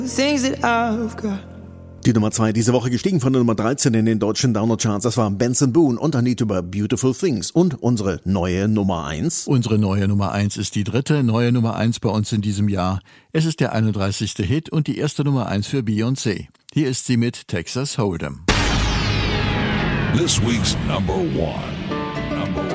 Things that I've got. Die Nummer 2 diese Woche gestiegen von der Nummer 13 in den deutschen Download-Charts. Das war Benson Boone und I Need to Buy Beautiful Things. Und unsere neue Nummer 1. Unsere neue Nummer 1 ist die dritte neue Nummer 1 bei uns in diesem Jahr. Es ist der 31. Hit und die erste Nummer 1 für Beyoncé. Hier ist sie mit Texas Hold'em. This week's number 1.